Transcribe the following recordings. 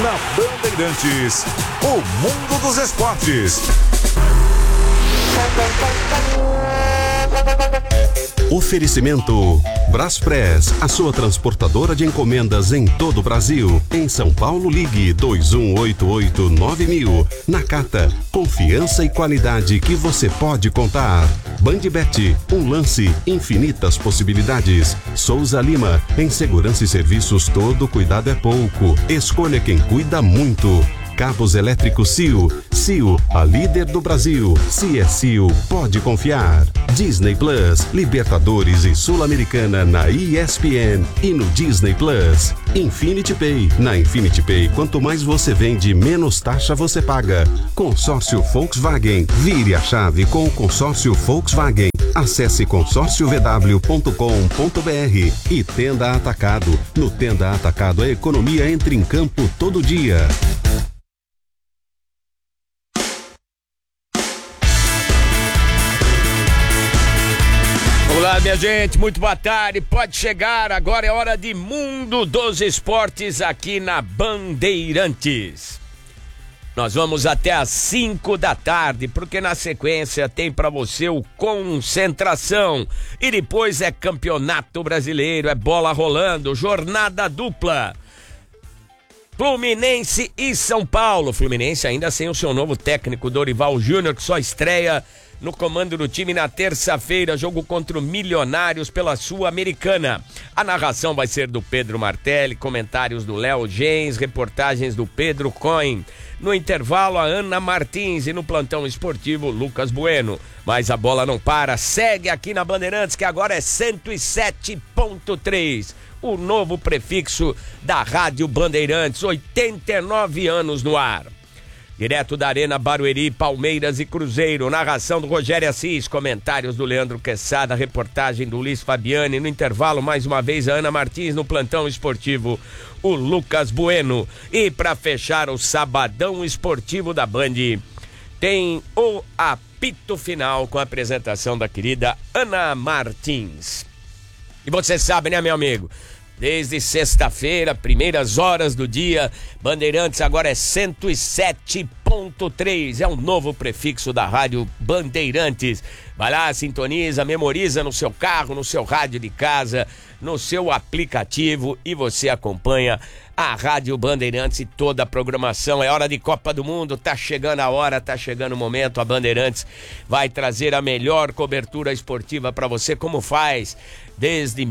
Na Bandeirantes, o mundo dos esportes. Oferecimento Braspress, a sua transportadora de encomendas em todo o Brasil. Em São Paulo, ligue 2188-9000. Nakata, confiança e qualidade que você pode contar. Bandbet, um lance, infinitas possibilidades. Souza Lima, em segurança e serviços todo cuidado é pouco. Escolha quem cuida muito. Cabos elétricos CIO. CIO, a líder do Brasil. Se é CIO, pode confiar. Disney Plus, Libertadores e Sul-Americana na ESPN e no Disney Plus. Infinity Pay. Na Infinity Pay, quanto mais você vende, menos taxa você paga. Consórcio Volkswagen. Vire a chave com o consórcio Volkswagen. Acesse consórciovw.com.br e Tenda Atacado. No Tenda Atacado, a economia entra em campo todo dia. Olá, minha gente, muito boa tarde, pode chegar, agora é hora de Mundo dos Esportes aqui na Bandeirantes. Nós vamos até às 5 da tarde, porque na sequência tem pra você o Concentração e depois é Campeonato Brasileiro, é bola rolando, jornada dupla. Fluminense e São Paulo. Fluminense ainda sem o seu novo técnico Dorival Júnior, que só estreia no comando do time na terça-feira, jogo contra o Milionários pela Sul-Americana. A narração vai ser do Pedro Martelli, comentários do Léo Gens, reportagens do Pedro Coin. No intervalo, a Ana Martins e no plantão esportivo, Lucas Bueno. Mas a bola não para, segue aqui na Bandeirantes, que agora é 107.3. O novo prefixo da Rádio Bandeirantes, 89 anos no ar. Direto da Arena Barueri, Palmeiras e Cruzeiro, narração do Rogério Assis, comentários do Leandro Quesada, reportagem do Luiz Fabiani, no intervalo mais uma vez a Ana Martins, no plantão esportivo o Lucas Bueno. E para fechar o sabadão esportivo da Band, tem o apito final com a apresentação da querida Ana Martins. E você sabe, né, meu amigo? Desde sexta-feira, primeiras horas do dia, Bandeirantes agora é 107.3, é um novo prefixo da Rádio Bandeirantes. Vai lá, sintoniza, memoriza no seu carro, no seu rádio de casa, no seu aplicativo e você acompanha a Rádio Bandeirantes e toda a programação. É hora de Copa do Mundo, tá chegando a hora, tá chegando o momento. A Bandeirantes vai trazer a melhor cobertura esportiva para você, como faz desde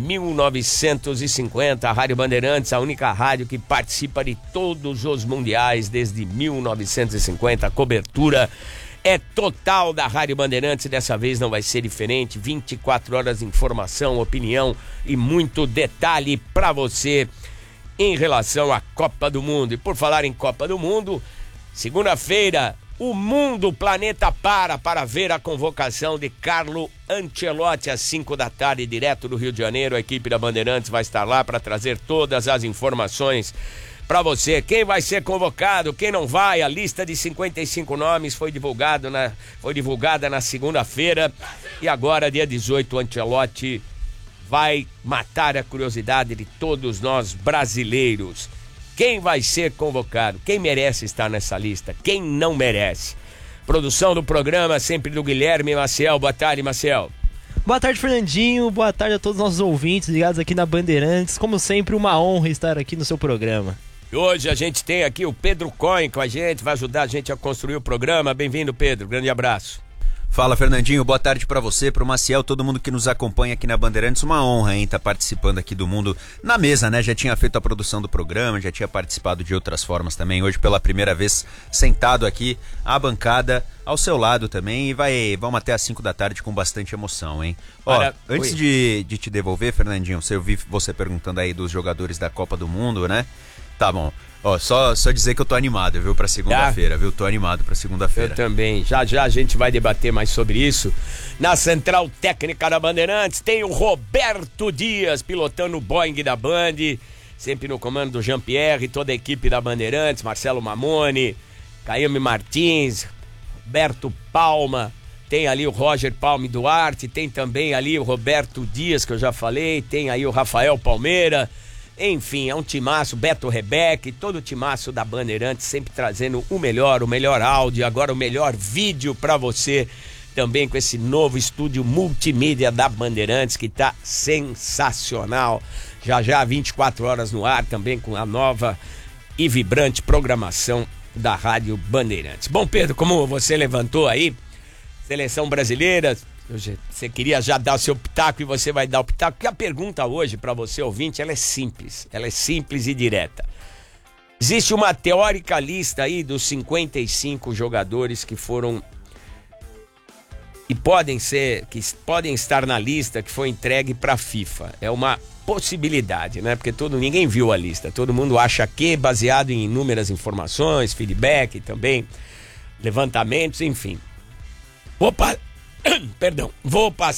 1950. A Rádio Bandeirantes, a única rádio que participa de todos os mundiais desde 1950. A cobertura é total da Rádio Bandeirantes e dessa vez não vai ser diferente. 24 horas de informação, opinião e muito detalhe para você em relação à Copa do Mundo. E por falar em Copa do Mundo, segunda-feira, o mundo, o planeta para ver a convocação de Carlo Ancelotti às 5 da tarde, direto do Rio de Janeiro. A equipe da Bandeirantes vai estar lá para trazer todas as informações para você. Quem vai ser convocado, quem não vai, a lista de 55 nomes foi divulgada na segunda-feira. E agora, dia 18, o Ancelotti vai matar a curiosidade de todos nós brasileiros. Quem vai ser convocado? Quem merece estar nessa lista? Quem não merece? Produção do programa sempre do Guilherme Maciel. Boa tarde, Maciel. Boa tarde, Fernandinho. Boa tarde a todos os nossos ouvintes ligados aqui na Bandeirantes. Como sempre, uma honra estar aqui no seu programa. E hoje a gente tem aqui o Pedro Coin com a gente, vai ajudar a gente a construir o programa. Bem-vindo, Pedro. Grande abraço. Fala, Fernandinho, boa tarde pra você, pro Maciel, todo mundo que nos acompanha aqui na Bandeirantes. Uma honra, hein, tá participando aqui do Mundo na Mesa, né? Já tinha feito a produção do programa, já tinha participado de outras formas também. Hoje, pela primeira vez, sentado aqui, a bancada ao seu lado também. E vamos até às 5 da tarde com bastante emoção, hein? Ó, antes de te devolver, Fernandinho, eu vi você perguntando aí dos jogadores da Copa do Mundo, né? Tá bom. Ó, só dizer que eu tô animado, viu, pra segunda-feira, viu? Tô animado pra segunda-feira. Eu também. Já a gente vai debater mais sobre isso. Na Central Técnica da Bandeirantes tem o Roberto Dias pilotando o Boeing da Band, sempre no comando do Jean-Pierre, toda a equipe da Bandeirantes, Marcelo Mamone, Caíme Martins, Roberto Palma, tem ali o Roger Palme Duarte, tem também ali o Roberto Dias, que eu já falei, tem aí o Rafael Palmeira. enfim, é um timaço, Beto Rebeck, todo o timaço da Bandeirantes, sempre trazendo o melhor áudio, agora o melhor vídeo pra você, também com esse novo estúdio multimídia da Bandeirantes, que tá sensacional. Já 24 horas no ar, também com a nova e vibrante programação da Rádio Bandeirantes. Bom, Pedro, como você levantou aí, seleção brasileira, você queria já dar o seu pitaco e você vai dar o pitaco, porque a pergunta hoje para você, ouvinte, ela é simples e direta. Existe uma teórica lista aí dos 55 jogadores que foram e que podem estar na lista que foi entregue para a FIFA. É uma possibilidade, né? Porque ninguém viu a lista. Todo mundo acha que, baseado em inúmeras informações, feedback também, levantamentos, enfim. Vou passar